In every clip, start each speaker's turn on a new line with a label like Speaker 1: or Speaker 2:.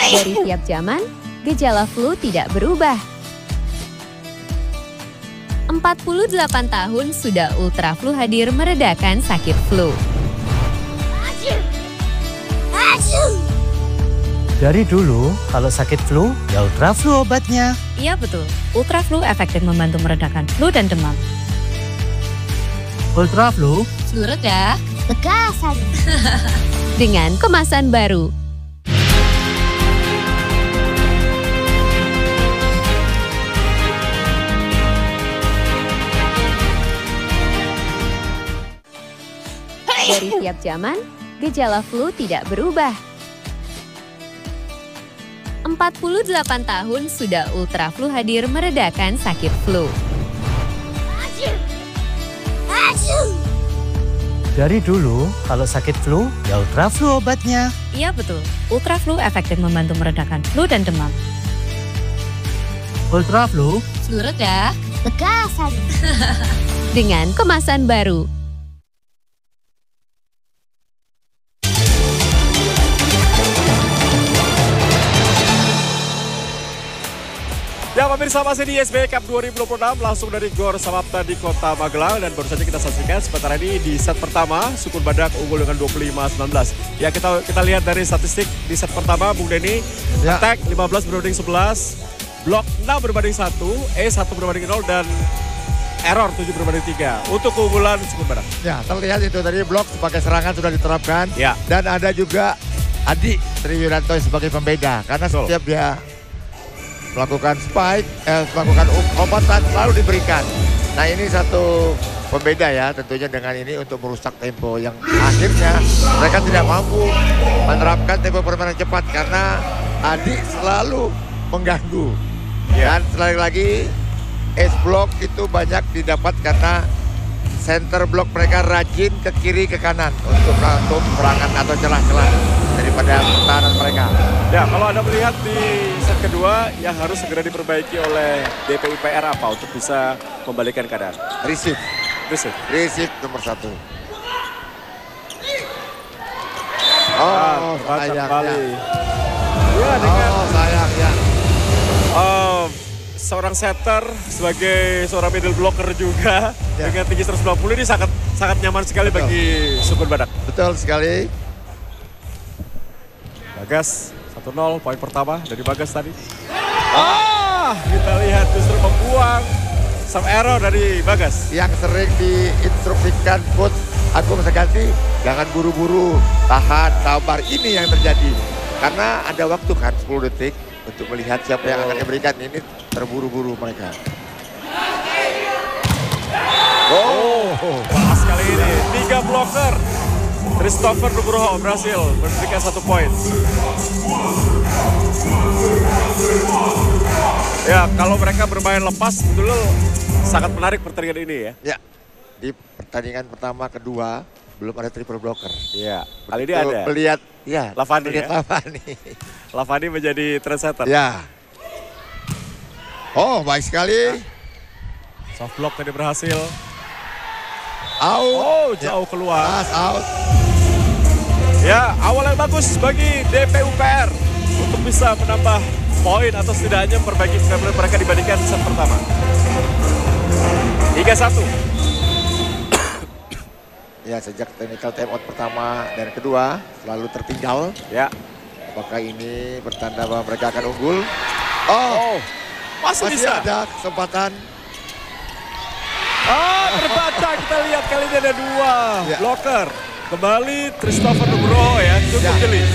Speaker 1: Dari tiap zaman, gejala flu tidak berubah. 48 tahun sudah Ultra Flu hadir meredakan sakit flu.
Speaker 2: Dari dulu, kalau sakit flu, ya Ultra Flu obatnya.
Speaker 3: Iya betul, Ultra Flu efektif membantu meredakan flu dan demam.
Speaker 2: Ultra Flu,
Speaker 3: Flu reda,
Speaker 4: Bekasan.
Speaker 1: Dengan kemasan baru. Dari tiap zaman, gejala flu tidak berubah. 48 tahun sudah Ultra Flu hadir meredakan sakit flu.
Speaker 2: dari dulu, kalau sakit flu, ya Ultra Flu obatnya.
Speaker 3: Iya betul, Ultra Flu efektif membantu meredakan flu dan demam.
Speaker 2: Ultra Flu,
Speaker 3: Flu reda,
Speaker 4: Bekasan.
Speaker 1: Dengan kemasan baru.
Speaker 5: Ya pemirsa, masih di SBY Cup 2026 langsung dari Gor Samapta di Kota Magelang, dan baru saja kita saksikan sebentar ini di set pertama Sukun Badak unggul dengan 25-19. Ya kita lihat dari statistik di set pertama Bung Denny,
Speaker 6: Ya.
Speaker 5: attack 15 berbanding 11, blok 6 berbanding 1, 1 berbanding 0 dan error 7 berbanding 3 untuk keunggulan Sukun Badak.
Speaker 6: Ya, terlihat itu tadi blok sebagai serangan sudah diterapkan.
Speaker 5: Ya.
Speaker 6: Dan ada juga Adi Triwiranto sebagai pembeda. Karena
Speaker 5: Betul.
Speaker 6: setiap dia melakukan spike, melakukan lompatan selalu diberikan. Nah ini satu pembeda ya tentunya dengan ini untuk merusak tempo yang akhirnya mereka tidak mampu menerapkan tempo permainan cepat karena Adi selalu mengganggu.
Speaker 5: Ya.
Speaker 6: Dan sekali lagi ace block itu banyak didapat karena center block mereka rajin ke kiri ke kanan untuk menutup serangan atau celah-celah daripada pertahanan mereka.
Speaker 5: Ya, kalau Anda melihat di set kedua yang harus segera diperbaiki oleh DPUPR apa untuk bisa membalikan keadaan?
Speaker 6: Receive,
Speaker 5: Receive.
Speaker 6: receive nomor 1.
Speaker 5: Ah,
Speaker 6: Oh,
Speaker 5: terbaca
Speaker 6: sayang
Speaker 5: kembali.
Speaker 6: ya.
Speaker 5: Ya, dengan
Speaker 6: Oh, sayang ya.
Speaker 5: seorang setter sebagai seorang middle blocker juga
Speaker 6: Ya.
Speaker 5: dengan tinggi 190 ini sangat nyaman sekali
Speaker 6: Betul.
Speaker 5: bagi Sukun Badak.
Speaker 6: Betul sekali.
Speaker 5: Bagas 1-0 poin pertama dari Bagas tadi. Kita lihat justru membuang some error dari Bagas.
Speaker 6: Yang sering diinstruksikan coach Agung Seganti, jangan buru-buru, tahan, sabar. Ini yang terjadi. Karena ada waktu kan 10 detik untuk melihat siapa yang akan diberikan. Ini terburu-buru mereka.
Speaker 5: Pas kali ini 3 blocker. Christopher Nugroho berhasil memberikan 1 poin. Ya, kalau mereka bermain lepas dulu sangat menarik pertandingan ini ya.
Speaker 6: Ya, di pertandingan pertama, kedua belum ada triple blocker.
Speaker 5: Iya, kali ini
Speaker 6: Tuh,
Speaker 5: ada.
Speaker 6: Melihat, ya,
Speaker 5: Lavani
Speaker 6: melihat
Speaker 5: ya?
Speaker 6: Lavani.
Speaker 5: Lavani menjadi trendsetter.
Speaker 6: Ya. Oh, baik sekali.
Speaker 5: Soft block tadi berhasil.
Speaker 6: Out.
Speaker 5: Oh, jauh keluar.
Speaker 6: Pass out.
Speaker 5: Ya, awal yang bagus bagi DPUPR untuk bisa menambah poin atau setidaknya memperbaiki kelebihan mereka dibandingkan set pertama. 3-1.
Speaker 6: Ya, sejak technical timeout pertama dan kedua selalu tertinggal.
Speaker 5: Ya.
Speaker 6: Apakah ini bertanda bahwa mereka akan unggul?
Speaker 5: Oh, masih
Speaker 6: Masih
Speaker 5: bisa.
Speaker 6: ada kesempatan.
Speaker 5: Terbaca, kita lihat kali ini ada 2
Speaker 6: Ya.
Speaker 5: blocker. Kembali Christopher Nugroho ya, cukup
Speaker 6: Ya.
Speaker 5: jeli.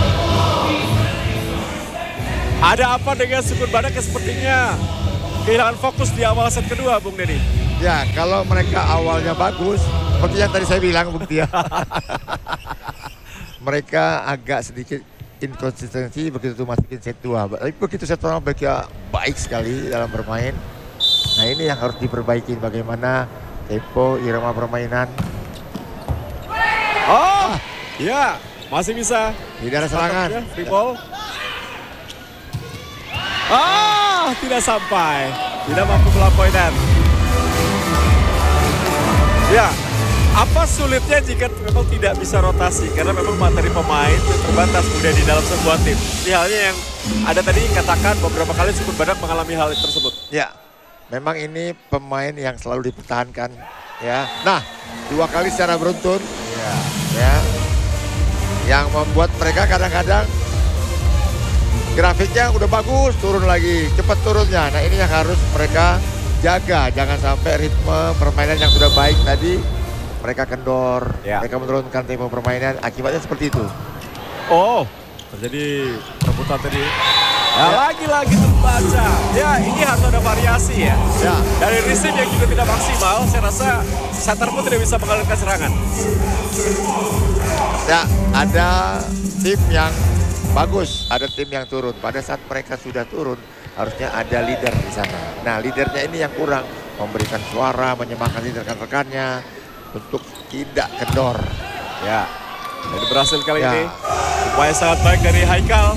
Speaker 5: Ada apa dengan Sukun Badak yang sepertinya kehilangan fokus di awal set kedua, Bung Denny?
Speaker 6: Ya, kalau mereka awalnya bagus, seperti yang tadi saya bilang, Bung Tia. Mereka agak sedikit inkonsistensi begitu masukin set 2. Tapi begitu set pertama mereka baik sekali dalam bermain. Nah ini yang harus diperbaiki, bagaimana tempo, irama permainan.
Speaker 5: Ya, masih bisa.
Speaker 6: Tidak ada serangan.
Speaker 5: Ya, free ball. Tidak sampai. Tidak mampu melampaui net. Ya, Apa sulitnya jika memang tidak bisa rotasi? Karena memang materi pemain terbatas kemudian di dalam sebuah tim. Seperti halnya yang ada tadi katakan beberapa kali Sukun Badak mengalami hal tersebut.
Speaker 6: Ya, memang ini pemain yang selalu dipertahankan. Ya, nah 2 kali secara beruntun. Ya, yang membuat mereka kadang-kadang grafiknya udah bagus, turun lagi, cepat turunnya. Nah ini yang harus mereka jaga, jangan sampai ritme permainan yang sudah baik tadi mereka kendor, mereka menurunkan tempo permainan, akibatnya seperti itu.
Speaker 5: Oh, terjadi perebutan tadi. Ya, lagi-lagi terbaca. Ya, ini harus ada variasi ya. Dari receive yang juga tidak maksimal, saya rasa setter pun tidak bisa mengalirkan serangan.
Speaker 6: Ya, ada tim yang bagus, ada tim yang turun. Pada saat mereka sudah turun, harusnya ada leader di sana. Nah, leadernya ini yang kurang, memberikan suara, menyemangati rekan-rekannya untuk tidak kendor.
Speaker 5: Ya, jadi berhasil kali ini. Upaya sangat baik dari Haikal.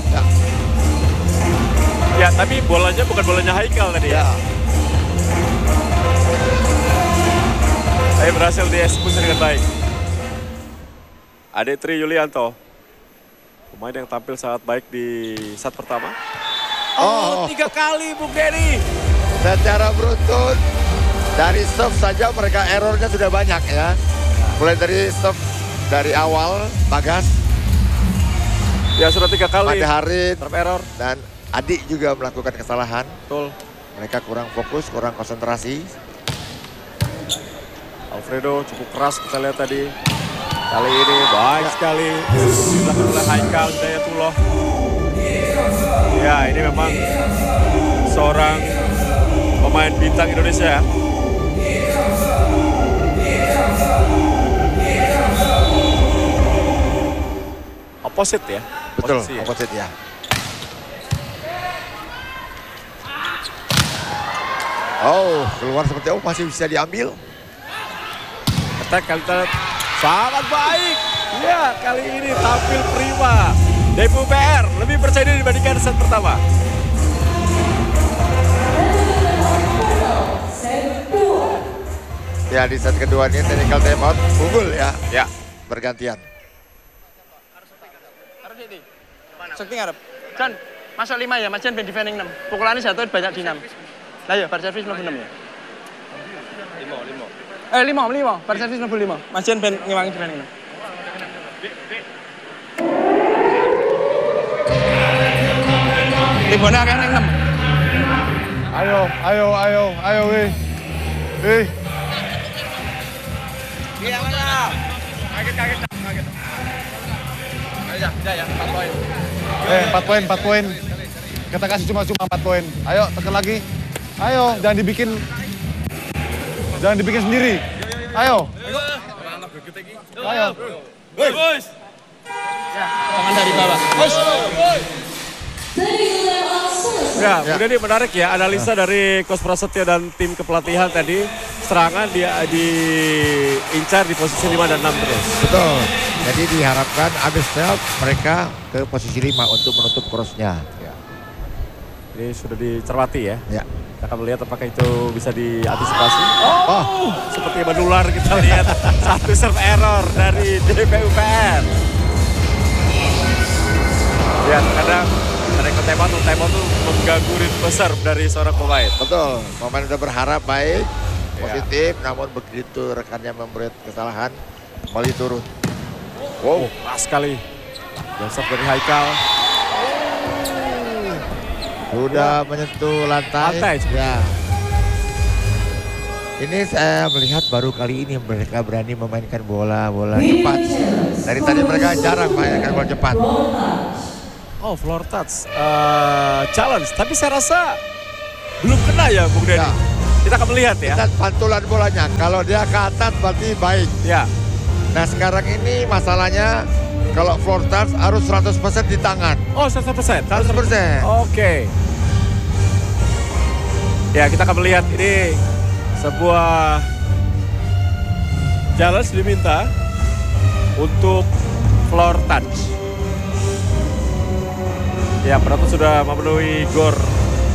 Speaker 5: Ya, tapi bolanya bukan bolanya Haikal tadi ya. Tapi berhasil dieksekusi dengan baik. Ade Tri Yulianto, pemain yang tampil sangat baik di set pertama. Oh, 3 kali Bung Denny.
Speaker 6: Secara beruntun, dari serve saja mereka errornya sudah banyak ya. Mulai dari serve dari awal, Bagas.
Speaker 5: Ya sudah 3 kali.
Speaker 6: Matahari,
Speaker 5: error.
Speaker 6: Dan Adik juga melakukan kesalahan.
Speaker 5: Betul.
Speaker 6: Mereka kurang fokus, kurang konsentrasi.
Speaker 5: Alfredo cukup keras kita lihat tadi. Kali ini baik sekali. Dilakukan oleh Haikal Hidayatullah. Ya ini memang seorang pemain bintang Indonesia. Opposite ya?
Speaker 6: Betul,
Speaker 5: Posisi,
Speaker 6: opposite ya. Oh, keluar seperti masih bisa diambil.
Speaker 5: Attack kali ini sangat baik. Ya, kali ini tampil prima. DPUPR lebih percaya diri dibandingkan set pertama.
Speaker 6: Ya, di set kedua ini technical timeout unggul ya.
Speaker 5: Ya,
Speaker 6: bergantian.
Speaker 7: Sekti ngarep. Jan, masuk 5 ya, Mas Jan ben defending 6. Pukulannya jatuh banyak di 6. Lah ya, bar servis 6 ya. 5. Bar servis 5. Mas Jan ben ngewangi defending 6. Libona kan yang 6.
Speaker 8: Ayo, weh.
Speaker 7: Iya, mana? Kaget. Ayo, ya, 4 poin.
Speaker 8: 4 poin. Kita kasih cuma 4 poin. Ayo, tekan lagi. Ayo, jangan dibikin sendiri. Ayo.
Speaker 7: Bos. Ya, tangan dari bawah. Bos.
Speaker 5: Ya, kemudian ini menarik ya analisa dari Coach Prasetyo dan tim kepelatihan tadi. Serangan dia diincar di posisi 5 dan 6 terus.
Speaker 6: Betul. Jadi diharapkan abis snap mereka ke posisi 5 untuk menutup crossnya.
Speaker 5: Ya. Ini sudah dicermati ya.
Speaker 6: Ya.
Speaker 5: Kita akan melihat apakah itu bisa diantisipasi. Oh, seperti menular kita lihat satu serve error dari DPUPR. Ya, kadang mereka timeout tuh mengganggu ritme serve dari seorang pemain.
Speaker 6: Betul, pemain udah berharap baik, positif, namun begitu rekannya membuat kesalahan, kembali turun.
Speaker 5: Wow, pas sekali. Joseph dari Haikal.
Speaker 6: Sudah menyentuh lantai. Ya. Ini saya melihat baru kali ini mereka berani memainkan bola cepat. Dari tadi mereka jarang mainkan bola cepat.
Speaker 5: Oh, floor touch challenge, tapi saya rasa belum kena ya Bung Denny.
Speaker 6: Ya.
Speaker 5: Kita akan melihat ya.
Speaker 6: Dan pantulan bolanya, kalau dia ke atas berarti baik.
Speaker 5: Ya.
Speaker 6: Nah sekarang ini masalahnya kalau floor touch harus 100% di tangan.
Speaker 5: Oh, 100%.
Speaker 6: 100%.
Speaker 5: Oke. Ya, kita akan melihat ini sebuah challenge diminta untuk floor touch. Ya, penonton sudah memenuhi GOR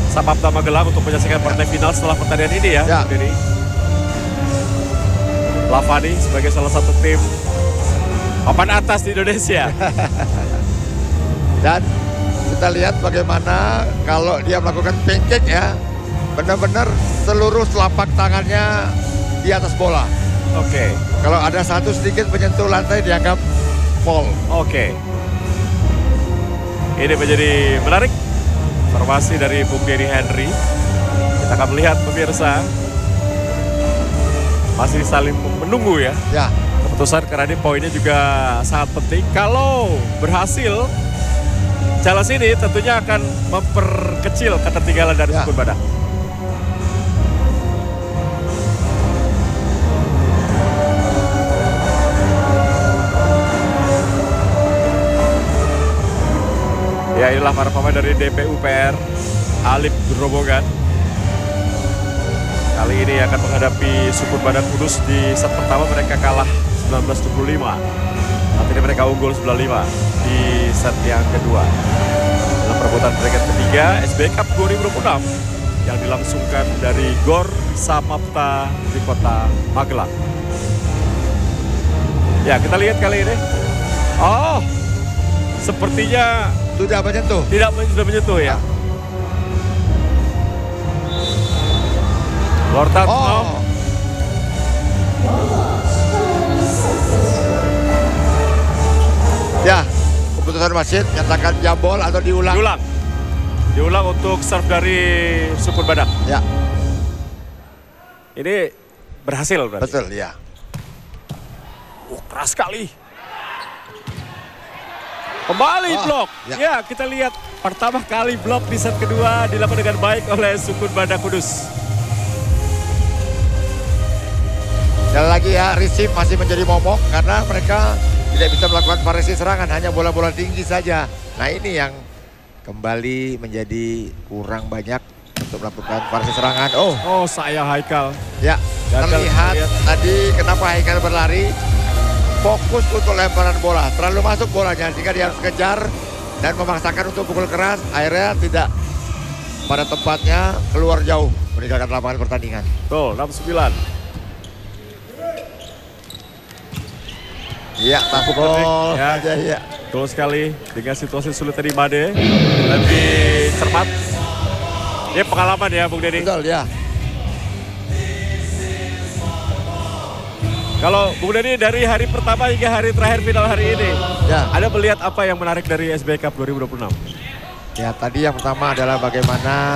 Speaker 5: Samapta Magelang untuk menyaksikan partai final setelah pertandingan ini ya.
Speaker 6: Ya.
Speaker 5: Jadi Lavani sebagai salah satu tim papan atas di Indonesia.
Speaker 6: Dan kita lihat bagaimana kalau dia melakukan pancake ya, benar-benar seluruh telapak tangannya di atas bola.
Speaker 5: Oke.
Speaker 6: Kalau ada satu sedikit menyentuh lantai dianggap fall.
Speaker 5: Oke. Ini menjadi menarik. Informasi dari Bung Denny Henry. Kita akan melihat pemirsa. Masih saling menunggu ya.
Speaker 6: Ya.
Speaker 5: Keputusan karena ini poinnya juga sangat penting. Kalau berhasil, Charles ini tentunya akan memperkecil ketertinggalan dari Sukun Badak. Ya, inilah para pemain dari DPUPR Alip Grobogan. Kali ini akan menghadapi Sukun Badak Kudus. Di set pertama mereka kalah 19-25. Saat ini mereka unggul 95 di set yang kedua. Dalam perebutan peringkat ketiga SBY Cup 2026 yang dilangsungkan dari Gor Samapta di Kota Magelang. Ya, kita lihat kali ini. Oh, sepertinya
Speaker 6: sudah menyentuh.
Speaker 5: Sudah menyentuh ya. Lortan.
Speaker 6: Oh. Ya, keputusan wasit nyatakan jambol atau diulang.
Speaker 5: Diulang untuk serve dari Sukun Badak.
Speaker 6: Ya.
Speaker 5: Ini berhasil berarti.
Speaker 6: Betul, ya.
Speaker 5: Keras sekali. Kembali blok. Ya, kita lihat pertama kali blok di set kedua dilakukan dengan baik oleh Sukun Badak Kudus.
Speaker 6: Dan lagi ya, receive masih menjadi momok karena mereka tidak bisa melakukan variasi serangan, hanya bola-bola tinggi saja. Nah, ini yang kembali menjadi kurang banyak untuk melakukan variasi serangan.
Speaker 5: Oh, sayang Haikal.
Speaker 6: Ya, terlihat tadi kenapa Haikal berlari. Fokus untuk lemparan bola, terlalu masuk bolanya sehingga dia harus kejar dan memaksakan untuk pukul keras, akhirnya tidak pada tempatnya, keluar jauh meninggalkan lapangan pertandingan.
Speaker 5: Betul, 69.
Speaker 6: Iya, masuk gol aja ya.
Speaker 5: Betul sekali, dengan situasi sulit tadi Made lebih cermat. Ini pengalaman ya Bung Denny.
Speaker 6: Betul ya.
Speaker 5: Kalau Bung Denny dari hari pertama hingga hari terakhir final hari ini, Anda melihat apa yang menarik dari SBY Cup 2026?
Speaker 6: Ya, tadi yang pertama adalah bagaimana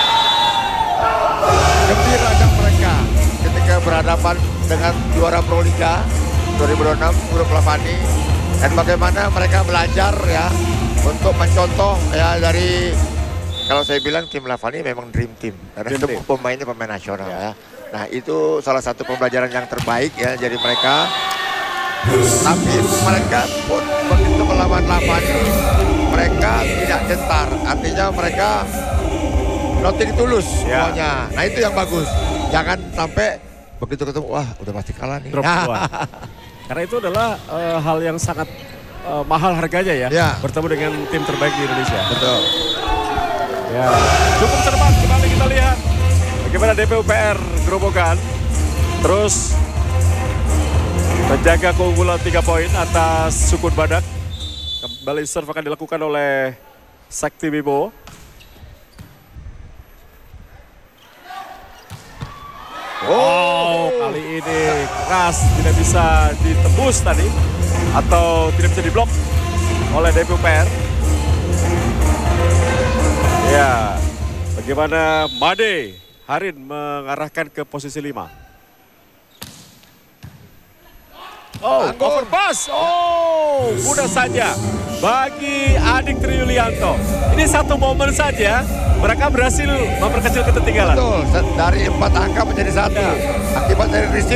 Speaker 6: gembiranya mereka ketika berhadapan dengan juara Proliga 2026 Grup Lavani, dan bagaimana mereka belajar ya untuk mencontoh ya dari, kalau saya bilang tim Lavani memang dream team karena semua pemainnya pemain nasional ya. Nah, itu salah satu pembelajaran yang terbaik ya jadi mereka. Tapi mereka pun begitu melawan Lavani, mereka tidak gentar. Artinya mereka nothing tulus semuanya. Nah, itu yang bagus. Jangan sampai begitu ketemu, wah udah pasti kalah nih.
Speaker 5: Karena itu adalah hal yang sangat mahal harganya ya. Bertemu dengan tim terbaik di Indonesia.
Speaker 6: Betul.
Speaker 5: Ya, cukup cermat. Kembali kita lihat bagaimana DPUPR Grobogan terus menjaga keunggulan 3 poin atas Sukun Badak. Kembali serve akan dilakukan oleh Sakti Bibo. Oh, kali ini keras, tidak bisa ditembus tadi atau tidak bisa diblok oleh DPUPR. Ya, bagaimana Made Harin mengarahkan ke posisi 5. Oh, overpass. Oh, mudah saja bagi Adik Triyulianto. Ini satu momen saja, mereka berhasil memperkecil ketertinggalan.
Speaker 6: Betul, dari 4 angka menjadi 1. Akibat dari receive